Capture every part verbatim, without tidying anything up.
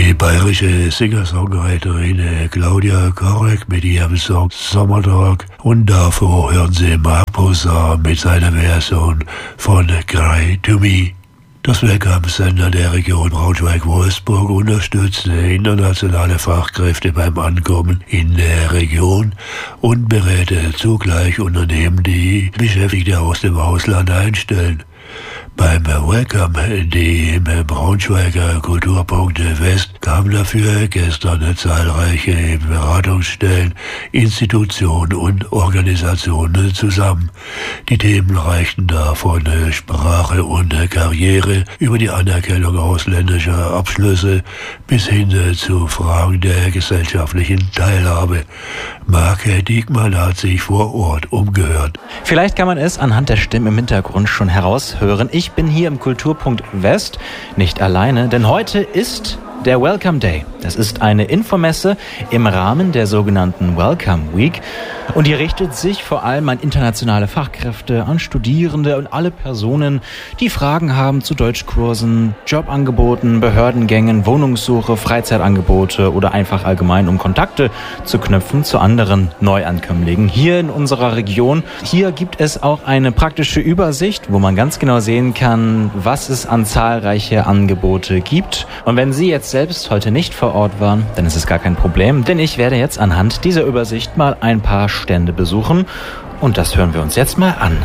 Die bayerische Singer-Songwriterin Claudia Korek mit ihrem Song Sommertag. Und davor hören Sie Marc Bossard mit seiner Version von Cry to Me. Das Welcome-Sender der Region Braunschweig-Wolfsburg unterstützt internationale Fachkräfte beim Ankommen in der Region und berät zugleich Unternehmen, die Beschäftigte aus dem Ausland einstellen. Beim Welcome, dem Braunschweiger Kulturpunkt West, kamen dafür gestern zahlreiche Beratungsstellen, Institutionen und Organisationen zusammen. Die Themen reichten da von Sprache und Karriere über die Anerkennung ausländischer Abschlüsse bis hin zu Fragen der gesellschaftlichen Teilhabe. Marc Diekmann hat sich vor Ort umgehört. Vielleicht kann man es anhand der Stimmen im Hintergrund schon heraushören. Ich bin hier im Kulturpunkt West nicht alleine, denn heute ist der Welcome Day. Das ist eine Infomesse im Rahmen der sogenannten Welcome Week. Und die richtet sich vor allem an internationale Fachkräfte, an Studierende und alle Personen, die Fragen haben zu Deutschkursen, Jobangeboten, Behördengängen, Wohnungssuche, Freizeitangebote oder einfach allgemein, um Kontakte zu knüpfen zu anderen Neuankömmlingen hier in unserer Region. Hier gibt es auch eine praktische Übersicht, wo man ganz genau sehen kann, was es an zahlreiche Angebote gibt. Und wenn Sie jetzt selbst heute nicht vor Ort waren, dann ist es gar kein Problem, denn ich werde jetzt anhand dieser Übersicht mal ein paar Stände besuchen und das hören wir uns jetzt mal an.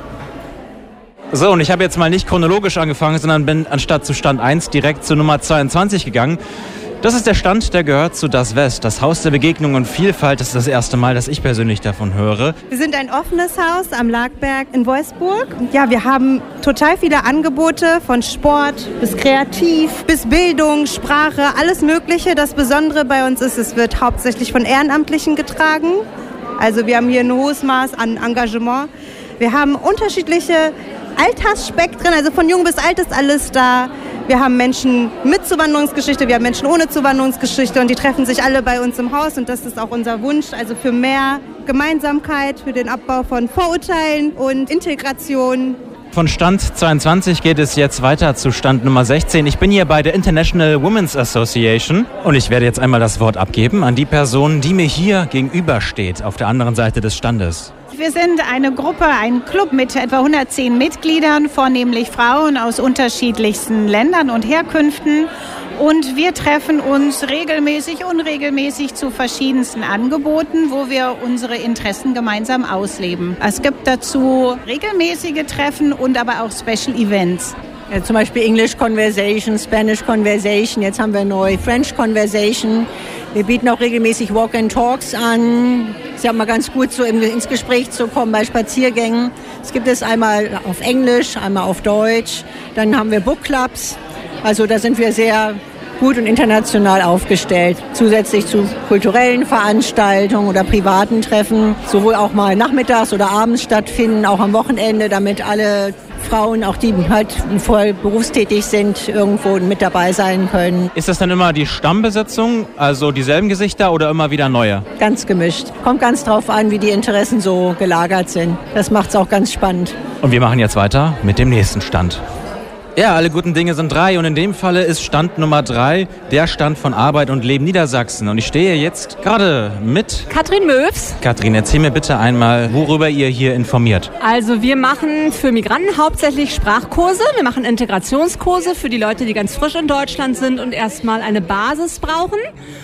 So, und ich habe jetzt mal nicht chronologisch angefangen, sondern bin anstatt zu Stand eins direkt zu Nummer zweiundzwanzig gegangen. Das ist der Stand, der gehört zu Das West, das Haus der Begegnung und Vielfalt. Das ist das erste Mal, dass ich persönlich davon höre. Wir sind ein offenes Haus am Lagberg in Wolfsburg. Ja, wir haben total viele Angebote, von Sport bis Kreativ, bis Bildung, Sprache, alles Mögliche. Das Besondere bei uns ist, es wird hauptsächlich von Ehrenamtlichen getragen. Also wir haben hier ein hohes Maß an Engagement. Wir haben unterschiedliche Altersspektren, also von jung bis alt ist alles da. Wir haben Menschen mit Zuwanderungsgeschichte, wir haben Menschen ohne Zuwanderungsgeschichte und die treffen sich alle bei uns im Haus und das ist auch unser Wunsch, also für mehr Gemeinsamkeit, für den Abbau von Vorurteilen und Integration. Von Stand zweiundzwanzig geht es jetzt weiter zu Stand Nummer sechzehn. Ich bin hier bei der International Women's Association und ich werde jetzt einmal das Wort abgeben an die Person, die mir hier gegenübersteht, auf der anderen Seite des Standes. Wir sind eine Gruppe, ein Club mit etwa hundertzehn Mitgliedern, vornehmlich Frauen aus unterschiedlichsten Ländern und Herkünften. Und wir treffen uns regelmäßig, unregelmäßig zu verschiedensten Angeboten, wo wir unsere Interessen gemeinsam ausleben. Es gibt dazu regelmäßige Treffen und aber auch Special Events. Ja, zum Beispiel English Conversation, Spanish Conversation, jetzt haben wir neu French Conversation. Wir bieten auch regelmäßig Walk and Talks an. Ist ja mal ganz gut, so ins Gespräch zu kommen bei Spaziergängen. Es gibt es einmal auf Englisch, einmal auf Deutsch. Dann haben wir Book Clubs. Also da sind wir sehr gut und international aufgestellt. Zusätzlich zu kulturellen Veranstaltungen oder privaten Treffen, sowohl auch mal nachmittags oder abends stattfinden, auch am Wochenende, damit alle Frauen, auch die halt voll berufstätig sind, irgendwo mit dabei sein können. Ist das dann immer die Stammbesetzung, also dieselben Gesichter oder immer wieder neue? Ganz gemischt. Kommt ganz drauf an, wie die Interessen so gelagert sind. Das macht es auch ganz spannend. Und wir machen jetzt weiter mit dem nächsten Stand. Ja, alle guten Dinge sind drei und in dem Falle ist Stand Nummer drei der Stand von Arbeit und Leben Niedersachsen. Und ich stehe jetzt gerade mit Katrin Möws. Katrin, erzähl mir bitte einmal, worüber ihr hier informiert. Also wir machen für Migranten hauptsächlich Sprachkurse. Wir machen Integrationskurse für die Leute, die ganz frisch in Deutschland sind und erstmal eine Basis brauchen.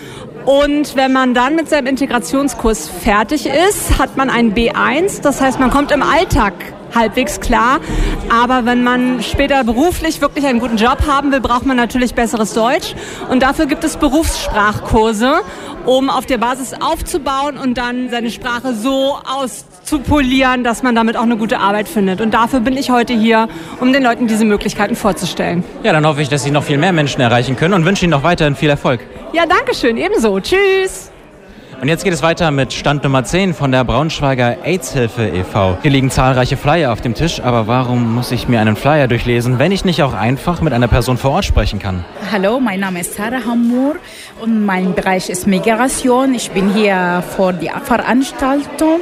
Und wenn man dann mit seinem Integrationskurs fertig ist, hat man ein B eins. Das heißt, man kommt im Alltag halbwegs klar. Aber wenn man später beruflich wirklich einen guten Job haben will, braucht man natürlich besseres Deutsch. Und dafür gibt es Berufssprachkurse, um auf der Basis aufzubauen und dann seine Sprache so auszupolieren, dass man damit auch eine gute Arbeit findet. Und dafür bin ich heute hier, um den Leuten diese Möglichkeiten vorzustellen. Ja, dann hoffe ich, dass Sie noch viel mehr Menschen erreichen können und wünsche Ihnen noch weiterhin viel Erfolg. Ja, danke schön. Ebenso. Tschüss. Und jetzt geht es weiter mit Stand Nummer zehn von der Braunschweiger AIDS-Hilfe e V Hier liegen zahlreiche Flyer auf dem Tisch, aber warum muss ich mir einen Flyer durchlesen, wenn ich nicht auch einfach mit einer Person vor Ort sprechen kann? Hallo, mein Name ist Sarah Hammour und mein Bereich ist Migration. Ich bin hier vor die Veranstaltung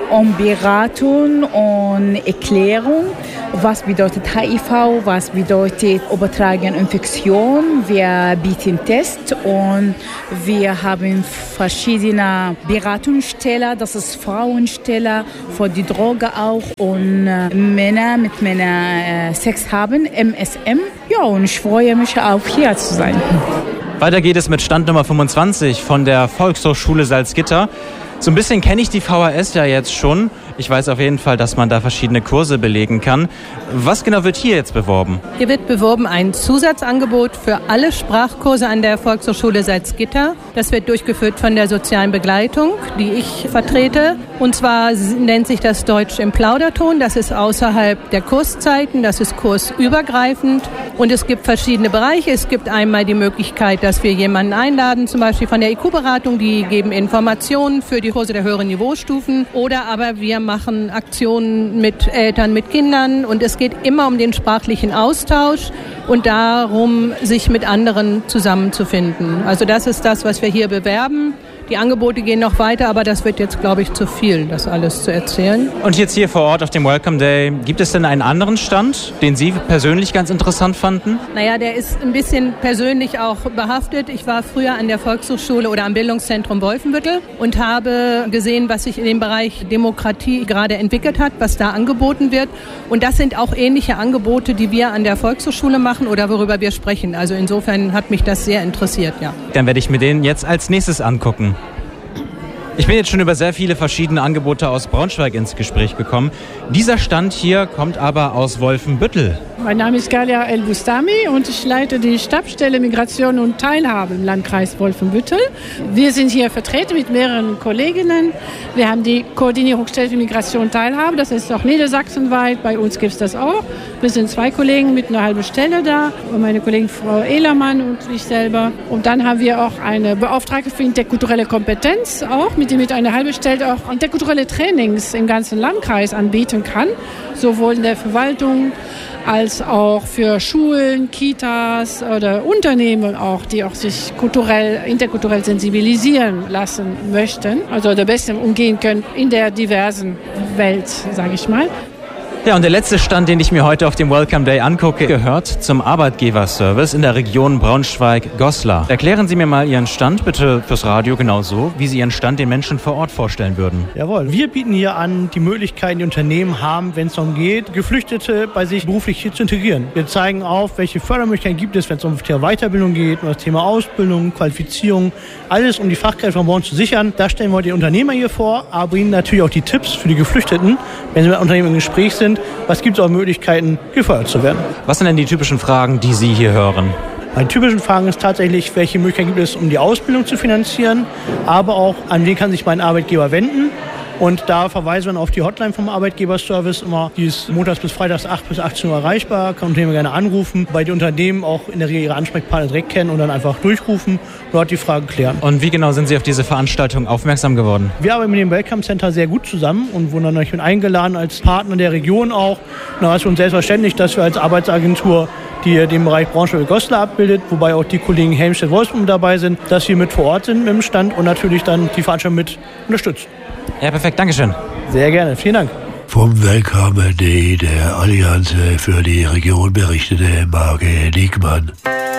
um Beratung und Erklärung. Was bedeutet H I V, was bedeutet übertragene Infektion. Wir bieten Tests und wir haben verschiedene Beratungsstellen, das ist Frauenstelle für die Droge auch und äh, Männer mit Männern äh, Sex haben, M S M. Ja, und ich freue mich auch hier zu sein. Weiter geht es mit Stand Nummer fünfundzwanzig von der Volkshochschule Salzgitter. So ein bisschen kenne ich die V H S ja jetzt schon. Ich weiß auf jeden Fall, dass man da verschiedene Kurse belegen kann. Was genau wird hier jetzt beworben? Hier wird beworben ein Zusatzangebot für alle Sprachkurse an der Volkshochschule Salzgitter. Das wird durchgeführt von der sozialen Begleitung, die ich vertrete. Und zwar nennt sich das Deutsch im Plauderton. Das ist außerhalb der Kurszeiten, das ist kursübergreifend. Und es gibt verschiedene Bereiche. Es gibt einmal die Möglichkeit, dass wir jemanden einladen, zum Beispiel von der I Q-Beratung, die geben Informationen für die Kurse der höheren Niveaustufen. Oder aber wir machen Aktionen mit Eltern, mit Kindern. Und es geht immer um den sprachlichen Austausch und darum, sich mit anderen zusammenzufinden. Also das ist das, was wir hier bewerben. Die Angebote gehen noch weiter, aber das wird jetzt, glaube ich, zu viel, das alles zu erzählen. Und jetzt hier vor Ort auf dem Welcome Day, gibt es denn einen anderen Stand, den Sie persönlich ganz interessant fanden? Naja, der ist ein bisschen persönlich auch behaftet. Ich war früher an der Volkshochschule oder am Bildungszentrum Wolfenbüttel und habe gesehen, was sich in dem Bereich Demokratie gerade entwickelt hat, was da angeboten wird. Und das sind auch ähnliche Angebote, die wir an der Volkshochschule machen oder worüber wir sprechen. Also insofern hat mich das sehr interessiert, ja. Dann werde ich mir den jetzt als nächstes angucken. Ich bin jetzt schon über sehr viele verschiedene Angebote aus Braunschweig ins Gespräch gekommen. Dieser Stand hier kommt aber aus Wolfenbüttel. Mein Name ist Galia El-Bustami und ich leite die Stabsstelle Migration und Teilhabe im Landkreis Wolfenbüttel. Wir sind hier vertreten mit mehreren Kolleginnen. Wir haben die Koordinierungsstelle für Migration und Teilhabe, das ist auch niedersachsenweit. Bei uns gibt es das auch. Wir sind zwei Kollegen mit einer halben Stelle da. Meine Kollegin Frau Ehlermann und ich selber. Und dann haben wir auch eine Beauftragte für interkulturelle Kompetenz, auch mit die mit einer halben Stelle auch interkulturelle Trainings im ganzen Landkreis anbieten kann, sowohl in der Verwaltung als auch für Schulen, Kitas oder Unternehmen auch, die auch sich kulturell, interkulturell sensibilisieren lassen möchten, also der Besten umgehen können in der diversen Welt, sage ich mal. Ja, und der letzte Stand, den ich mir heute auf dem Welcome Day angucke, gehört zum Arbeitgeberservice in der Region Braunschweig-Goslar. Erklären Sie mir mal Ihren Stand bitte fürs Radio genauso, wie Sie Ihren Stand den Menschen vor Ort vorstellen würden. Jawohl, wir bieten hier an, die Möglichkeiten, die Unternehmen haben, wenn es darum geht, Geflüchtete bei sich beruflich hier zu integrieren. Wir zeigen auf, welche Fördermöglichkeiten gibt es, wenn es um das Thema Weiterbildung geht, um das Thema Ausbildung, Qualifizierung, alles um die Fachkräfte von morgen zu sichern. Da stellen wir heute die Unternehmer hier vor, aber ihnen natürlich auch die Tipps für die Geflüchteten, wenn sie mit Unternehmen im Gespräch sind. Was gibt es auch Möglichkeiten, gefördert zu werden? Was sind denn die typischen Fragen, die Sie hier hören? Bei typischen Fragen ist tatsächlich, welche Möglichkeiten gibt es, um die Ausbildung zu finanzieren, aber auch, an wen kann sich mein Arbeitgeber wenden. Und da verweisen wir auf die Hotline vom Arbeitgeberservice immer. Die ist montags bis freitags acht bis achtzehn Uhr erreichbar. Kann Unternehmen gerne anrufen, weil die Unternehmen auch in der Regel ihre Ansprechpartner direkt kennen und dann einfach durchrufen und dort die Fragen klären. Und wie genau sind Sie auf diese Veranstaltung aufmerksam geworden? Wir arbeiten mit dem Welcome Center sehr gut zusammen und wurden dann mit eingeladen als Partner der Region auch. Da ist für uns selbstverständlich, dass wir als Arbeitsagentur, die den Bereich Braunschweig-Goslar abbildet, wobei auch die Kollegen Helmstedt-Wolfsburg dabei sind, dass wir mit vor Ort sind mit dem Stand und natürlich dann die Veranstaltung mit unterstützen. Ja, perfekt. Dankeschön. Sehr gerne. Vielen Dank. Vom Welcome Day der Allianz für die Region berichtete Marke Diekmann.